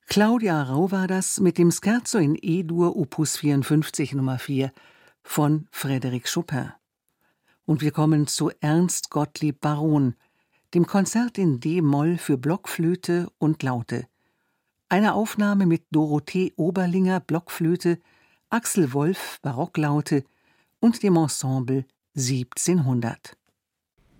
Claudia Rau war das mit dem Scherzo in E-Dur Opus 54 Nummer 4 von Frédéric Chopin. Und wir kommen zu Ernst Gottlieb Baron, dem Konzert in D-Moll für Blockflöte und Laute. Eine Aufnahme mit Dorothee Oberlinger Blockflöte, Axel Wolf Barocklaute und dem Ensemble 1700.